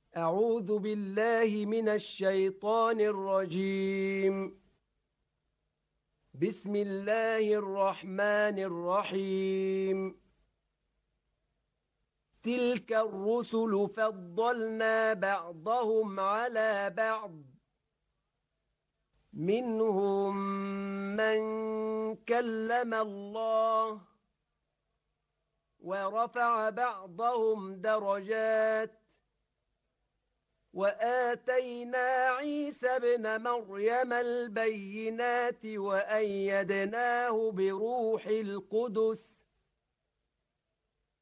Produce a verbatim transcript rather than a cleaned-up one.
أعوذ بالله من الشيطان الرجيم. بسم الله الرحمن الرحيم. تلك الرسل فضلنا بعضهم على بعض، منهم من كلم الله ورفع بعضهم درجات، وآتينا عيسى ابن مريم البينات وأيدناه بروح القدس